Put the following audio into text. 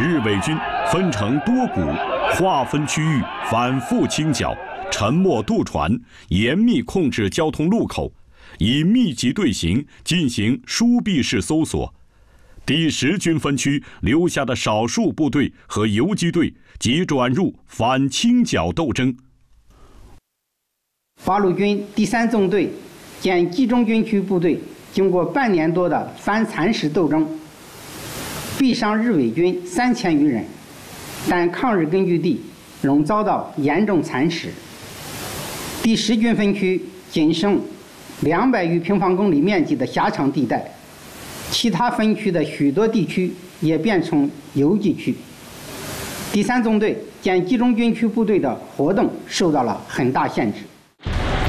日伪军分成多股，划分区域，反复清剿，沉没渡船，严密控制交通路口，以密集队形进行疏避式搜索。第10军分区留下的少数部队和游击队即转入反清剿斗争。 八路军第3纵队兼冀中军区部队经过半年多的反蚕食斗争，毙伤日伪军3000余人，但抗日根据地仍遭到严重蚕食。第10军分区仅剩200余平方公里面积的狭长地带，其他分区的许多地区也变成游击区。第3纵队兼冀中军区部队的活动受到了很大限制。